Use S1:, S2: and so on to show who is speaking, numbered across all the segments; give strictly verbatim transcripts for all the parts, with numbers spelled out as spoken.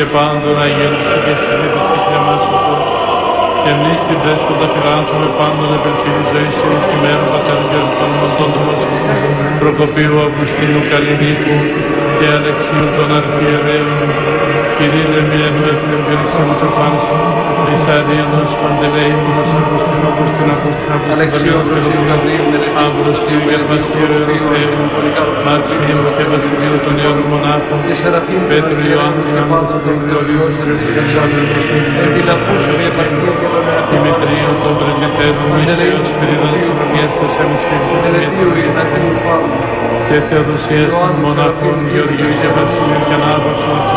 S1: και πάντων Αγίων της Αγίας της Επής και κρεμάς αυτού. Και εμείς την δέσποτα φιλάνθρωπε πάντων επελφύλης ζωής και νικημένου πατέρου και ορθόνιμων των Δήμωσων, Προκοπίου Αυγουστίνου Καλλινίκου και Αλεξίου των Αρχιερέων, Κυρίλε Μιένου Έθνεν Περισσίου του Φάνσου, Ισαρίωνος Παντελεήμωνος Αυγουστίνου Αυγουστίνου Αυγουστίνου
S2: Αλεξίου Αυγουστίνου Γαβρίου
S1: Αμβροσίου και Βασίου Ερωθέου, Μαξίμου και Βασιλείου των Ιερών Μονάχων, Πέτρου Ιωάννου Αμβροσίου Δημητρίου των Πρεσβυτέρων, Μισέως Σπυρίδων Χρονιές της Εμισφύρης Εμισφύρης και Θεοδοσίας των Μονάχων, Γεωργίου και Βασιλείου και Ανάβωσον της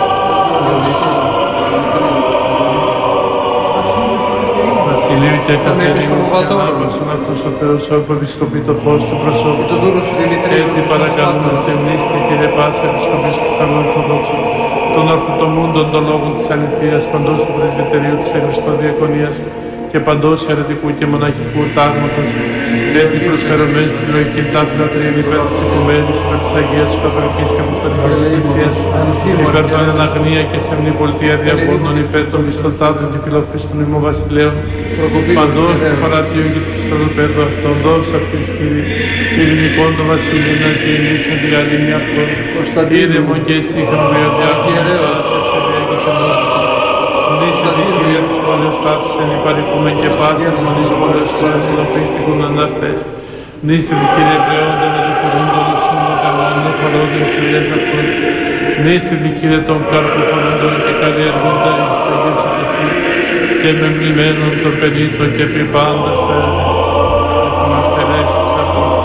S1: Βασιλείου και Κατερίνης και Ανάβωσον αυτούς ο Θεός όπου επισκοπεί το φως του προσώπου σου και την παρακαλούμε θεμνίστη Κύριε Πάσα επισκοπής του Ξανορθοδόξου των ορθοτομούντων των λόγων της αληθείας παντός του Πρεσβυτερίου της Χριστοδιακονίας και παντός αιρετικού και μοναχικού τάγματος, έτσι προσφερωμένης στη λογική τάφυλλα τριήν υπέρ της οικουμένης, υπέρ της Αγίας του Καθολικής και Αποστολικής Εκκλησίας, υπέρ των εν αγνία και σεμνή πολιτεία διαβόνων, υπέρ των πιστωτάτων και φιλοχρήστων ημών βασιλέων, παντός του παρατίου και του στρατοπέδου αυτών, δώσ' αυτής Κύριε, ειρηνικών των βασιλείων και ενίσχυον τη γαλήνη αυτών, ήρεμον και ησύχων βιοδιάφορων, Νίστε τη Κύριε της πόλης φάτησεν υπαρικούμε και πάσης μονής πολλές φορές ελοπίστικουν ανάρτες. Νίστε τη Κύριε πλέοντα με λιπουρούντο λουσούντο καμώνο παρόντων στυλές αυτών. Νίστε τη Κύριε των καρποφορούντων και καλλιεργούντα εις Αγίας Εκκλησίας και με μνημένων των πενήτων και επί πάντα στα μας τελέσουν της Απόστολων.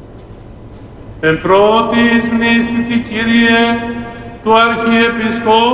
S1: Εν πρώτης μνήστητη Κύριε του Αρχιεπισκόπου